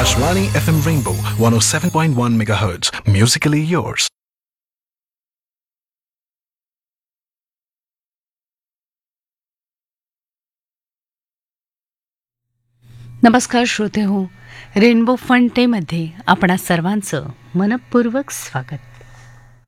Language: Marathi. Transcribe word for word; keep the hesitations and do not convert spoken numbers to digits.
Akashvani F M Rainbow one oh seven point one megahertz. Musically yours. नमस्कार श्रोते हो, रेनबो फन डे मध्ये आपणा सर्वांचं मनपूर्वक स्वागत.